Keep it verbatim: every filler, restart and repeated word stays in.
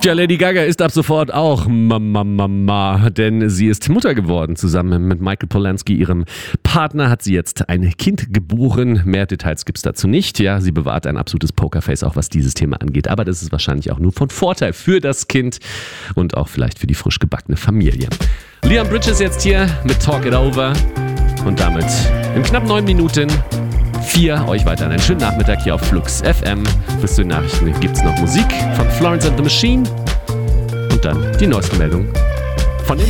Ja, Lady Gaga ist ab sofort auch Mama, Mama, denn sie ist Mutter geworden. Zusammen mit Michael Polansky, ihrem Partner, hat sie jetzt ein Kind geboren. Mehr Details gibt es dazu nicht. Ja, sie bewahrt ein absolutes Pokerface, auch was dieses Thema angeht. Aber das ist wahrscheinlich auch nur von Vorteil für das Kind und auch vielleicht für die frisch gebackene Familie. Leon Bridges jetzt hier mit Talk It Over und damit in knapp neun Minuten vier euch weiter einen schönen Nachmittag hier auf Flux F M. Bis zu den Nachrichten gibt es noch Musik von Florence and the Machine und dann die neueste Meldung